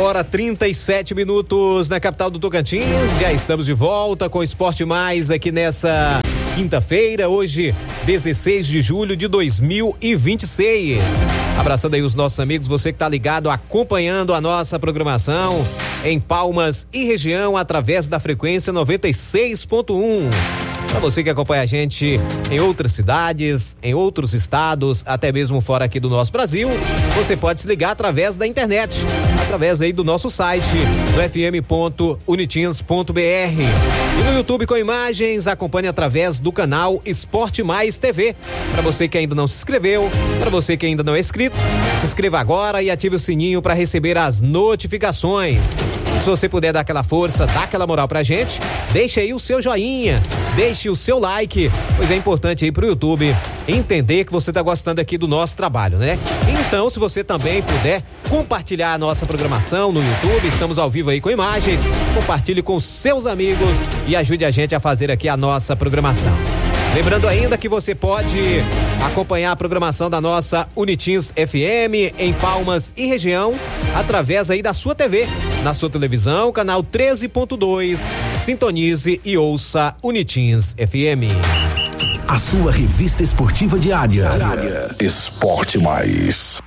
1h37 na capital do Tocantins. Já estamos de volta com o Esporte Mais aqui nessa quinta-feira, hoje 16 de julho de 2026. Abraçando aí os nossos amigos, você que tá ligado, acompanhando a nossa programação em Palmas e região através da frequência 96.1. Para você que acompanha a gente em outras cidades, em outros estados, até mesmo fora aqui do nosso Brasil, você pode se ligar através da internet, através aí do nosso site, do fm.unitins.br. E no YouTube com imagens, acompanhe através do canal Esporte Mais TV. Para você que ainda não se inscreveu, para você que ainda não é inscrito, se inscreva agora e ative o sininho para receber as notificações. E se você puder dar aquela força, dar aquela moral pra gente, deixe aí o seu joinha, deixe o seu like, pois é importante aí pro YouTube entender que você tá gostando aqui do nosso trabalho, né? Então, se você também puder compartilhar a nossa programação no YouTube, estamos ao vivo aí com imagens, compartilhe com seus amigos e ajude a gente a fazer aqui a nossa programação. Lembrando ainda que você pode acompanhar a programação da nossa Unitins FM em Palmas e região através aí da sua TV, na sua televisão, canal 13.2. Sintonize e ouça Unitins FM. A sua revista esportiva diária. Esporte Mais.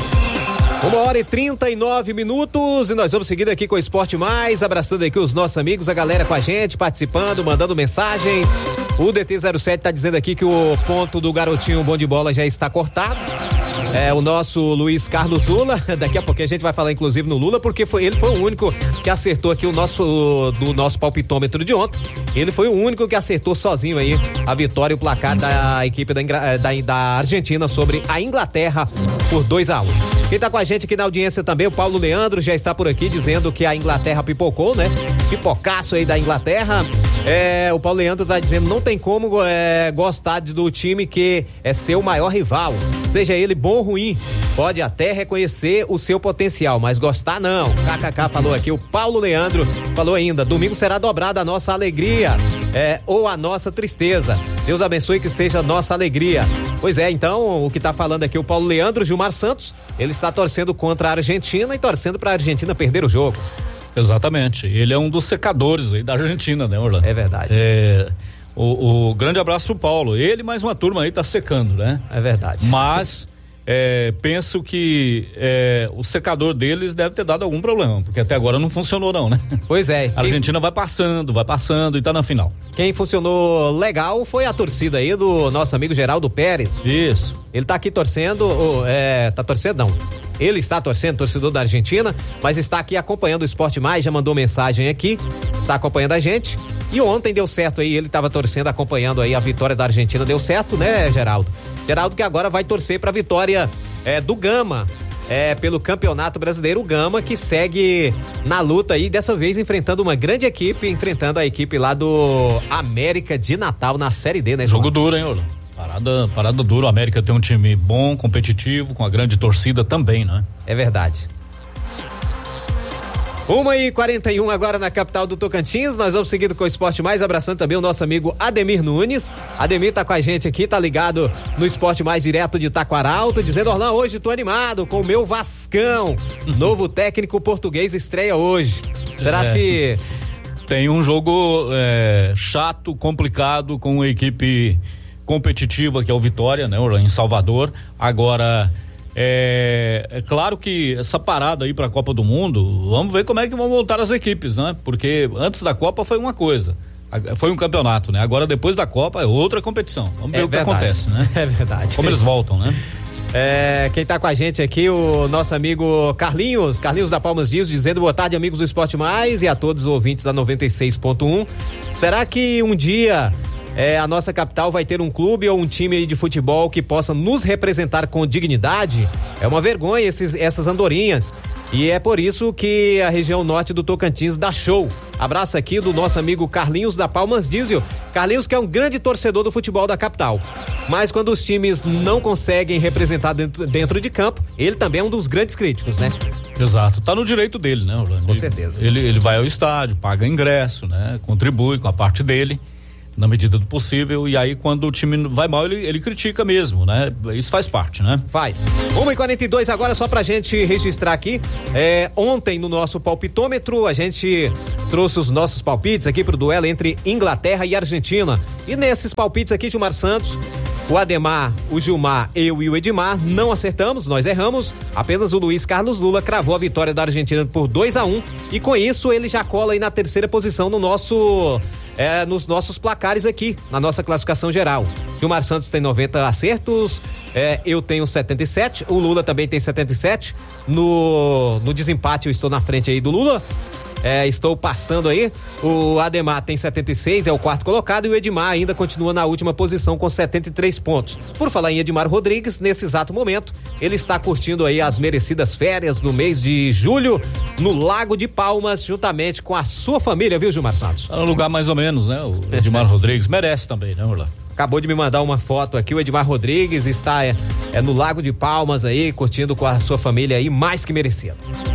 1h39 e nós vamos seguindo aqui com o Esporte Mais, abraçando aqui os nossos amigos, a galera com a gente, participando, mandando mensagens. O DT07 tá dizendo aqui que o ponto do garotinho bom de bola já está cortado. O nosso Luiz Carlos Lula, daqui a pouco a gente vai falar inclusive no Lula, porque ele foi o único que acertou aqui do nosso palpitômetro de ontem. Ele foi o único que acertou sozinho aí a vitória e o placar da equipe da Argentina sobre a Inglaterra por 2-1. Quem tá com a gente aqui na audiência também, o Paulo Leandro, já está por aqui dizendo que a Inglaterra pipocou, né? Pipocaço aí da Inglaterra. O Paulo Leandro tá dizendo, não tem como gostar do time que é seu maior rival, seja ele bom ou ruim, pode até reconhecer o seu potencial, mas gostar não. KKK falou aqui, o Paulo Leandro falou ainda, domingo será dobrada a nossa alegria, ou a nossa tristeza. Deus abençoe que seja a nossa alegria. Pois é, então, o que tá falando aqui o Paulo Leandro, Gilmar Santos, ele está torcendo contra a Argentina e torcendo pra Argentina perder o jogo. Exatamente, ele é um dos secadores aí da Argentina, né, Orlando? É verdade. O grande abraço pro Paulo, ele mais uma turma aí tá secando, né? É verdade. Mas penso que o secador deles deve ter dado algum problema, porque até agora não funcionou não, né? Pois é. A Argentina vai passando e tá na final. Quem funcionou legal foi a torcida aí do nosso amigo Geraldo Pérez. Isso. Ele tá aqui torcendo, tá torcendo não. Ele está torcendo, torcedor da Argentina, mas está aqui acompanhando o Esporte Mais, já mandou mensagem aqui, está acompanhando a gente. E ontem deu certo aí, ele estava torcendo, acompanhando aí a vitória da Argentina, deu certo, né, Geraldo? Geraldo que agora vai torcer para a vitória do Gama, pelo Campeonato Brasileiro, o Gama que segue na luta aí, dessa vez enfrentando uma grande equipe, enfrentando a equipe lá do América de Natal na Série D, né, João? Jogo duro, hein, Orlando? Parada dura, o América tem um time bom, competitivo, com a grande torcida também, né? É verdade. 1h41 agora na capital do Tocantins, nós vamos seguindo com o Esporte Mais, abraçando também o nosso amigo Ademir Nunes. Ademir tá com a gente aqui, tá ligado no Esporte Mais direto de Taquaralto, dizendo, Orlando, hoje tô animado com o meu Vascão, novo técnico português estreia hoje. Será se... Tem um jogo chato, complicado, com uma equipe competitiva que é o Vitória, né, em Salvador. Agora é claro que essa parada aí para a Copa do Mundo, vamos ver como é que vão voltar as equipes, né? Porque antes da Copa foi uma coisa, foi um campeonato, né? Agora depois da Copa é outra competição. Vamos ver o que acontece, né? É verdade. Como eles voltam, né? Quem tá com a gente aqui, o nosso amigo Carlinhos da Palmas Dias, dizendo boa tarde, amigos do Esporte Mais e a todos os ouvintes da 96.1. Será que um dia a nossa capital vai ter um clube ou um time de futebol que possa nos representar com dignidade? É uma vergonha essas andorinhas. E é por isso que a região norte do Tocantins dá show. Abraço aqui do nosso amigo Carlinhos da Palmas Diesel. Carlinhos que é um grande torcedor do futebol da capital. Mas quando os times não conseguem representar dentro de campo, ele também é um dos grandes críticos, né? Exato, tá no direito dele, né, Orlando? Com certeza. Ele vai ao estádio, paga ingresso, né? Contribui com a parte dele. na medida do possível, e aí quando o time vai mal, ele critica mesmo, né? Isso faz parte, né? Faz. 1h42 agora, só pra gente registrar aqui, ontem no nosso palpitômetro, a gente trouxe os nossos palpites aqui pro duelo entre Inglaterra e Argentina, e nesses palpites aqui, Gilmar Santos, o Ademar, o Gilmar, eu e o Edmar não acertamos, nós erramos, apenas o Luiz Carlos Lula cravou a vitória da Argentina por 2-1, e com isso ele já cola aí na terceira posição no nosso... nos nossos placares aqui, na nossa classificação geral. Gilmar Santos tem 90 acertos, eu tenho 77, o Lula também tem 77, no desempate eu estou na frente aí do Lula, estou passando aí, o Ademar tem 76, é o quarto colocado, e o Edmar ainda continua na última posição com 73 pontos. Por falar em Edmar Rodrigues, nesse exato momento, ele está curtindo aí as merecidas férias no mês de julho, no Lago de Palmas, juntamente com a sua família, viu, Gilmar Santos? É um lugar mais ou menos, né? O Edmar Rodrigues merece também, né, Orlando? Acabou de me mandar uma foto aqui, o Edmar Rodrigues está no Lago de Palmas aí, curtindo com a sua família aí, mais que merecido.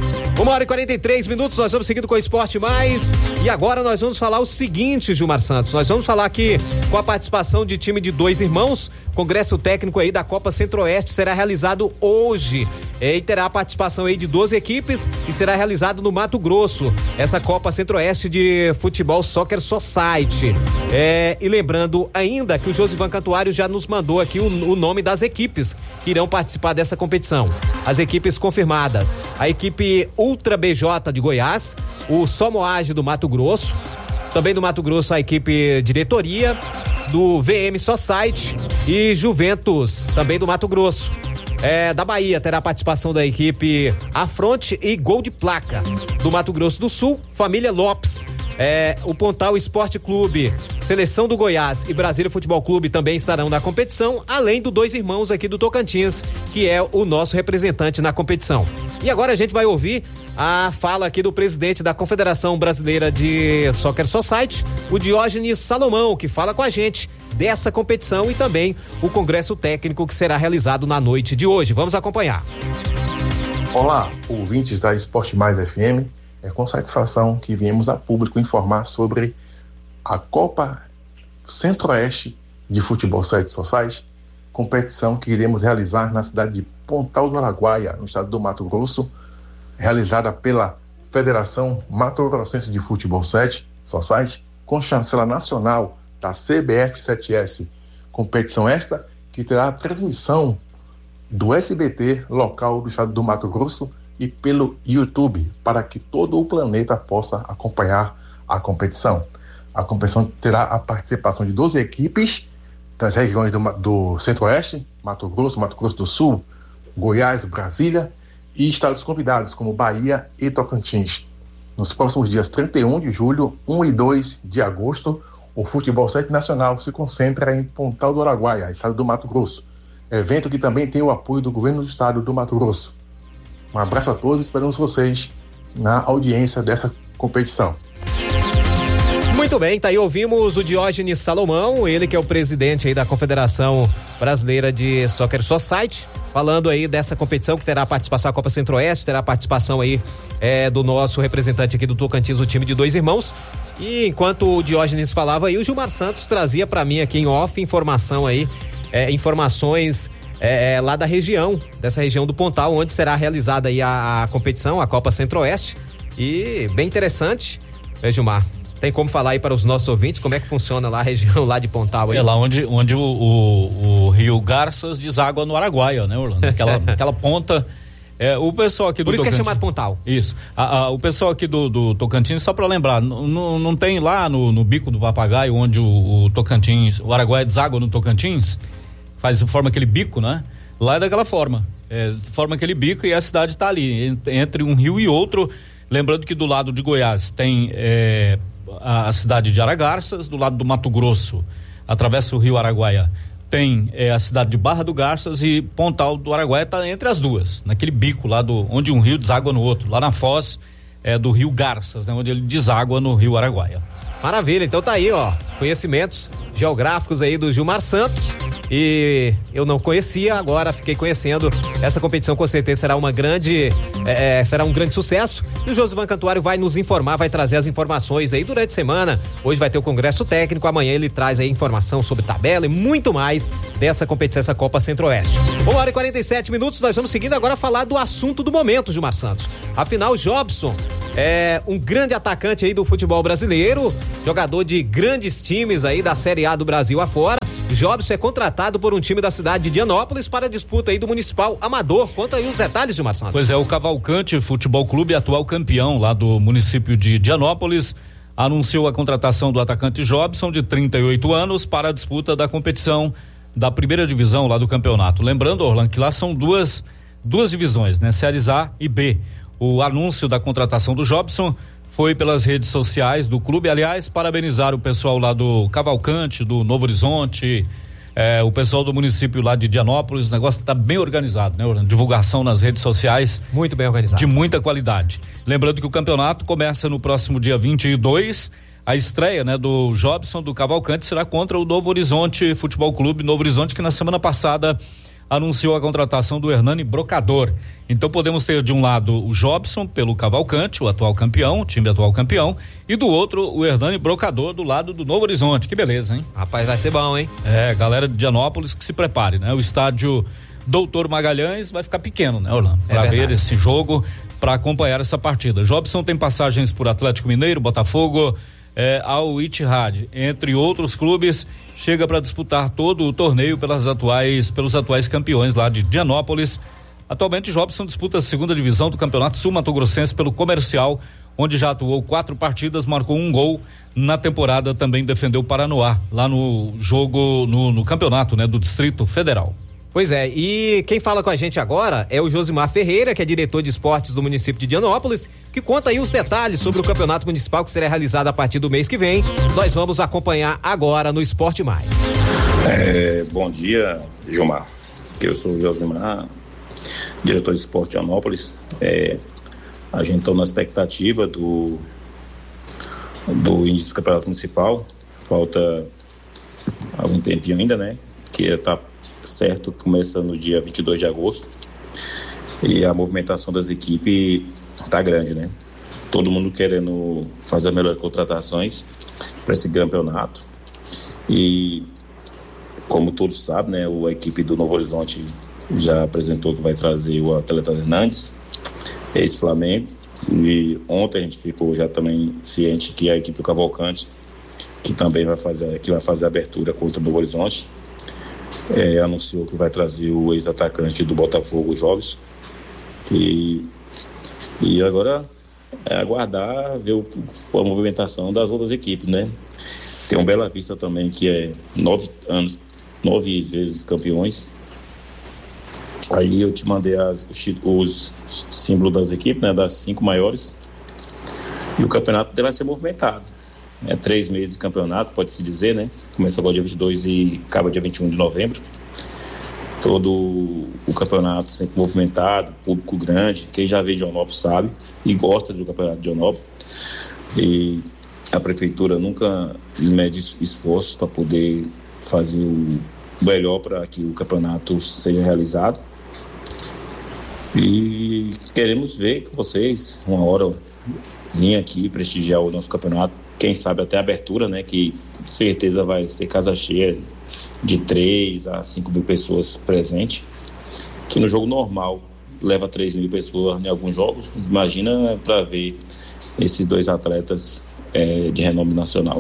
1h43, nós vamos seguindo com o Esporte Mais, e agora nós vamos falar o seguinte, Gilmar Santos, nós vamos falar aqui com a participação de time de dois irmãos, congresso técnico aí da Copa Centro-Oeste será realizado hoje, e terá a participação aí de 12 equipes e será realizado no Mato Grosso, essa Copa Centro-Oeste de Futebol Soccer Society, e lembrando ainda que o Josivan Cantuário já nos mandou aqui o nome das equipes que irão participar dessa competição, as equipes confirmadas, a equipe Ultra BJ de Goiás, o Somoage do Mato Grosso, também do Mato Grosso a equipe diretoria, do VM Society e Juventus, também do Mato Grosso. Da Bahia terá a participação da equipe Afronte e Gol de Placa. Do Mato Grosso do Sul, Família Lopes. O Pontal Esporte Clube, Seleção do Goiás e Brasília Futebol Clube também estarão na competição, além do dois irmãos aqui do Tocantins, que é o nosso representante na competição. E agora a gente vai ouvir a fala aqui do presidente da Confederação Brasileira de Soccer Society, o Diógenes Salomão, que fala com a gente dessa competição e também o congresso técnico que será realizado na noite de hoje. Vamos acompanhar. Olá, ouvintes da Esporte Mais FM. É com satisfação que viemos a público informar sobre a Copa Centro-Oeste de Futebol Society, competição que iremos realizar na cidade de Pontal do Araguaia, no estado do Mato Grosso, realizada pela Federação Mato Grossense de Futebol Society, com chancela nacional da CBF7S. Competição esta que terá a transmissão do SBT local do estado do Mato Grosso e pelo YouTube, para que todo o planeta possa acompanhar a competição. A competição terá a participação de 12 equipes das regiões do Centro-Oeste, Mato Grosso do Sul, Goiás, Brasília, e estados convidados como Bahia e Tocantins. Nos próximos dias 31 de julho, 1 e 2 de agosto, o Futebol Society Nacional se concentra em Pontal do Araguaia, estado do Mato Grosso. Evento que também tem o apoio do governo do estado do Mato Grosso. Um abraço a todos, esperamos vocês na audiência dessa competição. Muito bem, tá aí, ouvimos o Diógenes Salomão, ele que é o presidente aí da Confederação Brasileira de Soccer Society, falando aí dessa competição que terá a participação da Copa Centro-Oeste, terá a participação aí do nosso representante aqui do Tocantins, o time de dois irmãos. E enquanto o Diógenes falava aí, o Gilmar Santos trazia para mim aqui em off informação aí, informações lá da região, dessa região do Pontal, onde será realizada aí a competição, a Copa Centro-Oeste. E bem interessante, Gilmar. Tem como falar aí para os nossos ouvintes como é que funciona lá a região lá de Pontal? Aí? É lá onde o Rio Garças deságua no Araguaia, né, Orlando? Aquela ponta. O pessoal aqui do Por isso Tocantins, que é chamado Pontal. Isso. O pessoal aqui do Tocantins, só para lembrar, não tem lá no Bico do Papagaio, onde o Tocantins, o Araguaia deságua no Tocantins, forma aquele bico, né? Lá é daquela forma. Forma aquele bico e a cidade está ali, entre um rio e outro. Lembrando que do lado de Goiás tem a cidade de Aragarças, do lado do Mato Grosso, atravessa o rio Araguaia, tem a cidade de Barra do Garças, e Pontal do Araguaia está entre as duas, naquele bico lá onde um rio deságua no outro, lá na foz do rio Garças, né, onde ele deságua no rio Araguaia. Maravilha, então tá aí, ó, conhecimentos geográficos aí do Gilmar Santos, e eu não conhecia, agora fiquei conhecendo. Essa competição com certeza será será um grande sucesso, e o Josivan Cantuário vai nos informar, vai trazer as informações aí durante a semana. Hoje vai ter o congresso técnico, amanhã ele traz aí informação sobre tabela e muito mais dessa competição, essa Copa Centro-Oeste. 1h47, nós vamos seguindo agora a falar do assunto do momento, Gilmar Santos. Afinal, Jobson é um grande atacante aí do futebol brasileiro, jogador de grandes times aí da Série A do Brasil afora. Jobson é contratado por um time da cidade de Dianópolis para a disputa aí do Municipal Amador. Conta aí os detalhes, Gilmar Santos. Pois é, o Cavalcante Futebol Clube, atual campeão lá do município de Dianópolis, anunciou a contratação do atacante Jobson, de 38 anos, para a disputa da competição da primeira divisão lá do campeonato. Lembrando, Orlando, que lá são duas divisões, né? Séries A e B. O anúncio da contratação do Jobson foi pelas redes sociais do clube. Aliás, parabenizar o pessoal lá do Cavalcante, do Novo Horizonte, o pessoal do município lá de Dianópolis. O negócio está bem organizado, né, Orlando? Divulgação nas redes sociais. Muito bem organizado. De muita qualidade. Lembrando que o campeonato começa no próximo dia 22. A estreia, né, do Jobson do Cavalcante será contra o Novo Horizonte Futebol Clube. Novo Horizonte, que na semana passada anunciou a contratação do Hernani Brocador. Então podemos ter de um lado o Jobson pelo Cavalcante, o atual campeão, o time atual campeão, e do outro o Hernani Brocador do lado do Novo Horizonte. Que beleza, hein? Rapaz, vai ser bom, hein? Galera de Dianópolis que se prepare, né? O estádio Doutor Magalhães vai ficar pequeno, né, Orlando? Para ver esse jogo, para acompanhar essa partida. Jobson tem passagens por Atlético Mineiro, Botafogo, ao Ittihad, entre outros clubes. Chega para disputar todo o torneio pelos atuais campeões lá de Dianópolis. Atualmente, Jobson disputa a segunda divisão do Campeonato Sul-Mato-Grossense pelo Comercial, onde já atuou 4 partidas, marcou 1 gol. Na temporada também defendeu o Paranoá, lá no jogo, no campeonato, né, do Distrito Federal. Pois é, e quem fala com a gente agora é o Josimar Ferreira, que é diretor de esportes do município de Dianópolis, que conta aí os detalhes sobre o campeonato municipal que será realizado a partir do mês que vem. Nós vamos acompanhar agora no Esporte Mais. Bom dia, Gilmar. Eu sou o Josimar, diretor de esporte de Dianópolis. A gente está na expectativa do início do campeonato municipal. Falta algum tempinho ainda, né? Que está certo, começa no dia 22 de agosto, e a movimentação das equipes está grande, né? Todo mundo querendo fazer as melhores contratações para esse campeonato, e como todos sabem, né, a equipe do Novo Horizonte já apresentou que vai trazer o atleta Hernandes, ex-Flamengo, e ontem a gente ficou já também ciente que a equipe do Cavalcante, que também vai fazer a abertura contra o Novo Horizonte, anunciou que vai trazer o ex-atacante do Botafogo, o Jobson, e agora aguardar, ver a movimentação das outras equipes, né? Tem um Bela Vista também, que é 9 vezes campeões. Aí eu te mandei os símbolos das equipes, né? Das 5 maiores, e o campeonato vai ser movimentado. 3 meses de campeonato, pode-se dizer, né? Começa agora dia 22 e acaba dia 21 de novembro. Todo o campeonato sempre movimentado, público grande. Quem já veio de Dianópolis sabe e gosta do campeonato de Dianópolis. E a prefeitura nunca mede esforços para poder fazer o melhor para que o campeonato seja realizado. E queremos ver com vocês, uma hora, vir aqui prestigiar o nosso campeonato. Quem sabe até a abertura, né? Que certeza vai ser casa cheia, de 3 a 5 mil pessoas presentes. Que no jogo normal leva 3 mil pessoas em alguns jogos. Imagina para ver esses 2 atletas de renome nacional.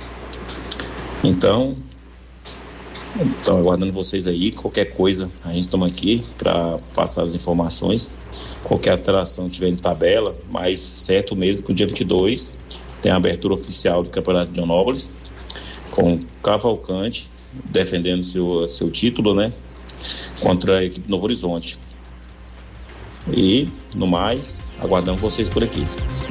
Então aguardando vocês aí. Qualquer coisa, a gente estamos aqui para passar as informações. Qualquer alteração que tiver em tabela, mas certo mesmo que o dia 22 tem a abertura oficial do Campeonato de Dianópolis, com Cavalcante defendendo seu título, né? Contra a equipe do Novo Horizonte. E, no mais, aguardamos vocês por aqui.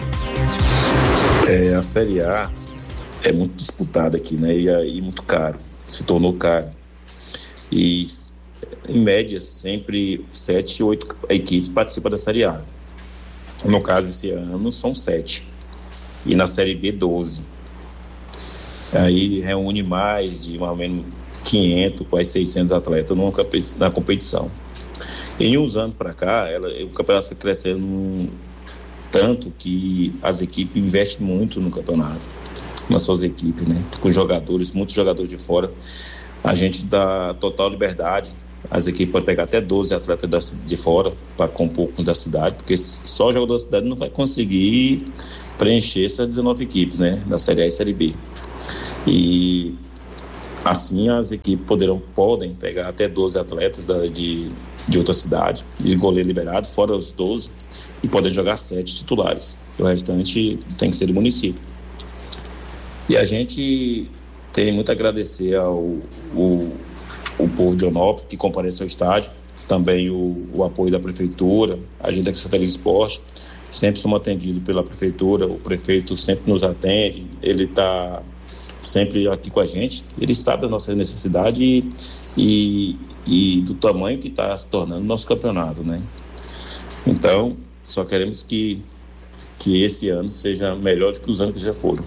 A Série A é muito disputada aqui, né? E muito caro. Se tornou caro. E, em média, sempre 7, 8 equipes participam da Série A. No caso, esse ano, são 7. E na Série B, 12. Aí reúne mais de mais ou menos 500, quase 600 atletas na competição. Em uns anos para cá, o campeonato foi crescendo tanto que as equipes investem muito no campeonato, nas suas equipes, né? Com muitos jogadores de fora. A gente dá total liberdade. As equipes podem pegar até 12 atletas de fora para compor com da cidade, porque só o jogador da cidade não vai conseguir preencher essas 19 equipes, né? Da Série A e Série B. E assim as equipes podem pegar até 12 atletas de outra cidade, e goleiro liberado, fora os 12, e podem jogar 7 titulares. O restante tem que ser do município. E a gente tem muito a agradecer ao povo de Dianópolis que compareceu ao estádio, também o apoio da prefeitura, a agenda da Secretaria de Esporte. Sempre somos atendidos pela prefeitura, o prefeito sempre nos atende, ele está sempre aqui com a gente, ele sabe da nossa necessidade e do tamanho que está se tornando o nosso campeonato, né? Então, só queremos que esse ano seja melhor do que os anos que já foram.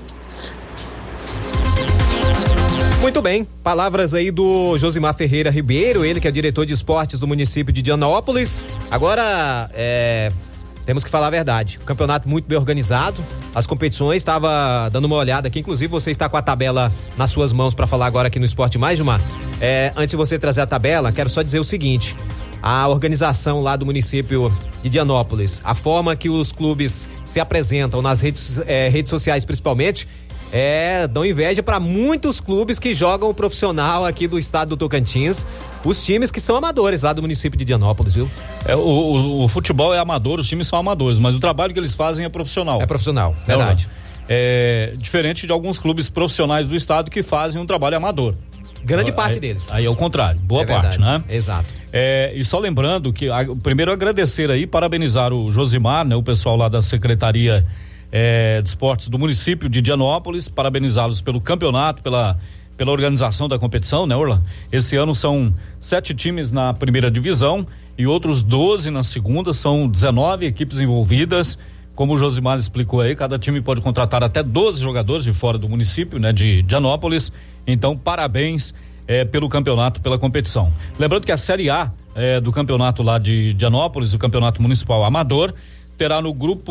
Muito bem, palavras aí do Josimar Ferreira Ribeiro, ele que é diretor de esportes do município de Dianópolis. Agora, temos que falar a verdade, o campeonato muito bem organizado, as competições, estava dando uma olhada aqui, inclusive você está com a tabela nas suas mãos para falar agora aqui no Esporte Mais, Gilmar. Antes de você trazer a tabela, quero só dizer o seguinte: a organização lá do município de Dianópolis, a forma que os clubes se apresentam nas redes sociais principalmente, dão inveja para muitos clubes que jogam o profissional aqui do estado do Tocantins, os times que são amadores lá do município de Dianópolis, viu? O futebol é amador, os times são amadores, mas o trabalho que eles fazem é profissional. É profissional, verdade. Diferente de alguns clubes profissionais do estado que fazem um trabalho amador. Grande parte deles. Aí é o contrário, boa parte, verdade, né? Exato. E só lembrando que, primeiro agradecer aí, parabenizar o Josimar, né? O pessoal lá da Secretaria de Esportes do município de Dianópolis, parabenizá-los pelo campeonato, pela organização da competição, né, Orla? Esse ano são 7 times na primeira divisão e outros 12 na segunda, são 19 equipes envolvidas. Como o Josimar explicou aí, cada time pode contratar até 12 jogadores de fora do município, né, de Dianópolis. Então, parabéns pelo campeonato, pela competição. Lembrando que a Série A do campeonato lá de Dianópolis, o campeonato municipal amador, terá no grupo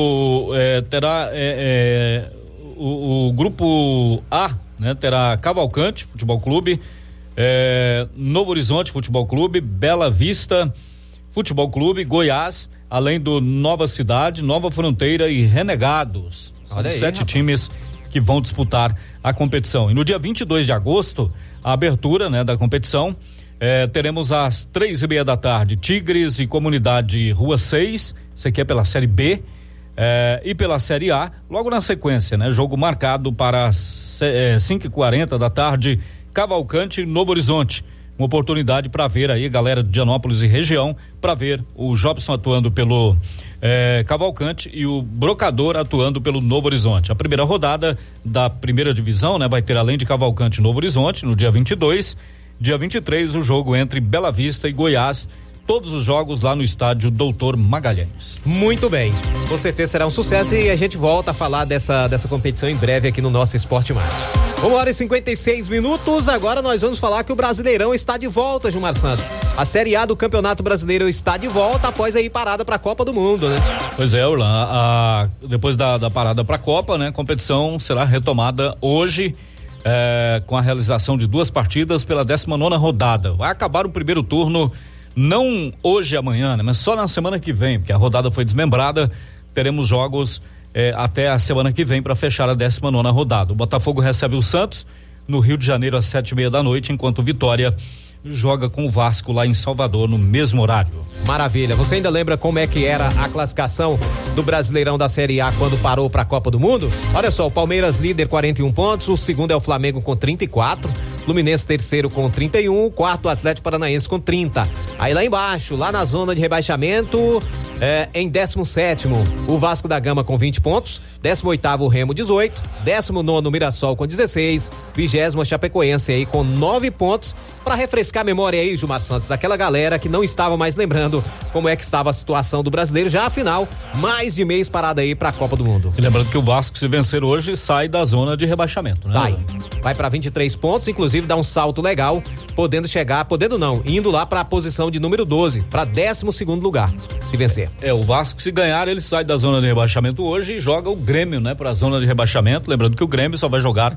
o grupo A, né? Terá Cavalcante Futebol Clube, Novo Horizonte Futebol Clube, Bela Vista Futebol Clube, Goiás, além do Nova Cidade, Nova Fronteira e Renegados. São 7 times que vão disputar a competição. E no dia 22 de agosto, a abertura, né, da competição, teremos às 3:30 da tarde Tigres e Comunidade Rua 6, isso aqui é pela Série B, e pela Série A, logo na sequência, né? Jogo marcado para 5:40 da tarde, Cavalcante e Novo Horizonte. Uma oportunidade para ver aí, galera de Dianópolis e região, para ver o Jobson atuando pelo Cavalcante e o Brocador atuando pelo Novo Horizonte. A primeira rodada da primeira divisão, né? Vai ter, além de Cavalcante e Novo Horizonte, no dia 22, dia 23, o jogo entre Bela Vista e Goiás. Todos os jogos lá no estádio Doutor Magalhães. Muito bem, com certeza será um sucesso e a gente volta a falar dessa competição em breve aqui no nosso Esporte Mais. 1h56, agora nós vamos falar que o Brasileirão está de volta, Gilmar Santos. A Série A do Campeonato Brasileiro está de volta após aí parada para a Copa do Mundo, né? Pois é, Orlan, depois da parada para a Copa, né? A competição será retomada hoje, com a realização de 2 partidas pela 19ª rodada. Vai acabar o primeiro turno não hoje e amanhã, né? Mas só na semana que vem, porque a rodada foi desmembrada. Teremos jogos até a semana que vem para fechar a 19ª rodada. O Botafogo recebe o Santos no Rio de Janeiro às 7:30 da noite, enquanto o Vitória joga com o Vasco lá em Salvador no mesmo horário. Maravilha. Você ainda lembra como é que era a classificação do Brasileirão da Série A quando parou para a Copa do Mundo? Olha só, o Palmeiras líder 41 pontos, o segundo é o Flamengo com 34, Fluminense terceiro com 31, quarto o Atlético Paranaense com 30. Aí lá embaixo, lá na zona de rebaixamento, Em 17º, o Vasco da Gama com 20 pontos. 18º, o Remo 18. 19º, o Mirassol com 16. 20º, Chapecoense aí com 9 pontos. Para refrescar a memória aí, Gilmar Santos, daquela galera que não estava mais lembrando como é que estava a situação do brasileiro, já afinal, mais de mês parado aí para a Copa do Mundo. E lembrando que o Vasco, se vencer hoje, sai da zona de rebaixamento, né? Sai. Vai para 23 pontos, inclusive dá um salto legal, indo lá para a posição de número 12, para 12º lugar, se vencer. O Vasco, se ganhar, ele sai da zona de rebaixamento hoje e joga o Grêmio, né, para a zona de rebaixamento, lembrando que o Grêmio só vai jogar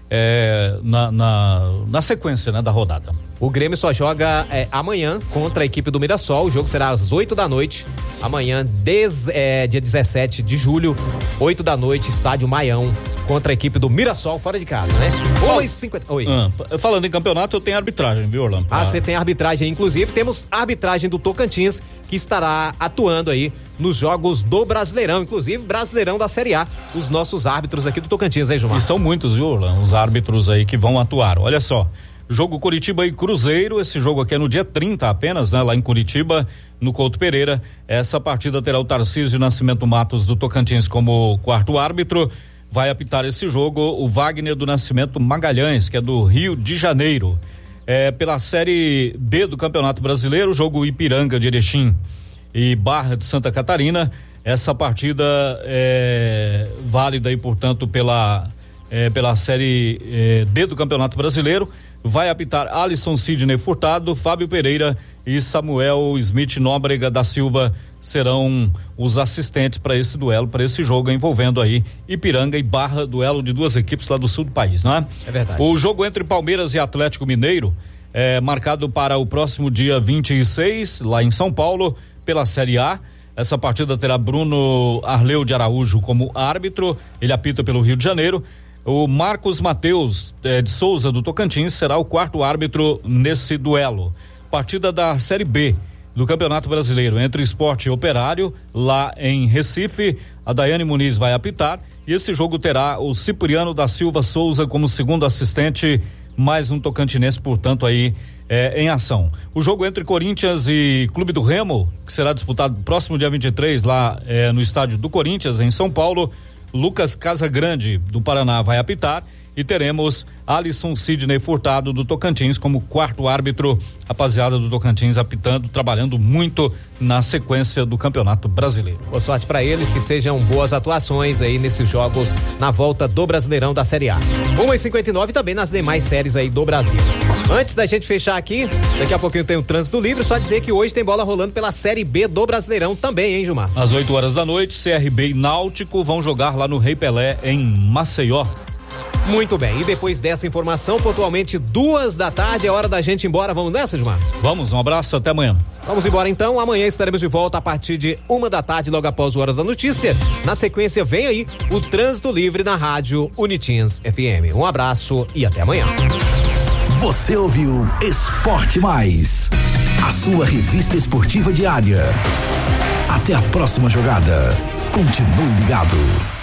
na sequência, né, da rodada. O Grêmio só joga amanhã contra a equipe do Mirassol. O jogo será às 8h, amanhã, dia 17 de julho, 8h, estádio Maião, contra a equipe do Mirassol, fora de casa, né? 1h50. Oi. Falando em campeonato, eu tenho arbitragem, viu, Orlando? Você tem arbitragem, inclusive temos arbitragem do Tocantins, que estará atuando aí nos jogos do Brasileirão, inclusive Brasileirão da Série A, os nossos árbitros aqui do Tocantins, hein, Gilmar? E são muitos, viu, Orlando, os árbitros aí que vão atuar. Olha só, jogo Curitiba e Cruzeiro, esse jogo aqui é no dia 30 apenas, né, lá em Curitiba, no Couto Pereira. Essa partida terá o Tarcísio Nascimento Matos do Tocantins como quarto árbitro. Vai apitar esse jogo o Wagner do Nascimento Magalhães, que é do Rio de Janeiro. Pela Série B do Campeonato Brasileiro, jogo Ipiranga de Erechim e Barra de Santa Catarina. Essa partida é válida aí, portanto, pela Série D do Campeonato Brasileiro. Vai apitar Alisson Sidney Furtado, Fábio Pereira e Samuel Smith Nóbrega da Silva serão os assistentes para esse duelo, para esse jogo envolvendo aí Ipiranga e Barra, duelo de duas equipes lá do sul do país, não é? É verdade. O jogo entre Palmeiras e Atlético Mineiro é marcado para o próximo dia 26, lá em São Paulo, pela Série A. Essa partida terá Bruno Arleu de Araújo como árbitro, ele apita pelo Rio de Janeiro. O Marcos Mateus de Souza do Tocantins será o quarto árbitro nesse duelo. Partida da Série B do Campeonato Brasileiro entre Sport e Operário, lá em Recife. A Daiane Muniz vai apitar e esse jogo terá o Cipriano da Silva Souza como segundo assistente, mais um tocantinense, portanto, aí em ação. O jogo entre Corinthians e Clube do Remo, que será disputado próximo dia 23 lá no estádio do Corinthians, em São Paulo. Lucas Casagrande do Paraná vai apitar e teremos Alisson Sidney Furtado do Tocantins como quarto árbitro. Rapaziada do Tocantins apitando, trabalhando muito na sequência do Campeonato Brasileiro. Boa sorte para eles, que sejam boas atuações aí nesses jogos na volta do Brasileirão da Série A. 1h59 também nas demais séries aí do Brasil. Antes da gente fechar aqui, daqui a pouquinho tem o Trânsito Livre, só dizer que hoje tem bola rolando pela Série B do Brasileirão também, hein, Gilmar? Às 8h, CRB e Náutico vão jogar lá no Rei Pelé, em Maceió. Muito bem, e depois dessa informação, pontualmente 2h, é hora da gente ir embora. Vamos nessa, Gilmar? Vamos, um abraço, até amanhã. Vamos embora então, amanhã estaremos de volta a partir de 1h, logo após o Hora da Notícia. Na sequência vem aí o Trânsito Livre na Rádio Unitins FM. Um abraço e até amanhã. Você ouviu Esporte Mais, a sua revista esportiva diária. Até a próxima jogada. Continue ligado.